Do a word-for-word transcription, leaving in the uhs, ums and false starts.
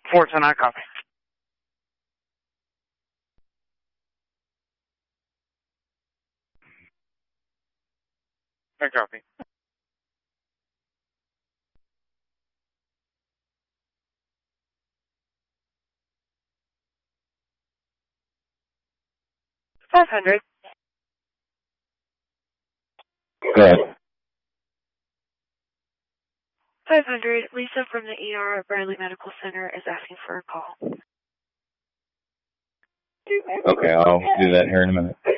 four ten, I copy. I copy. five hundred. Go ahead. five hundred. Lisa from the E R at Bradley Medical Center is asking for a call. Okay, I'll do that here in a minute.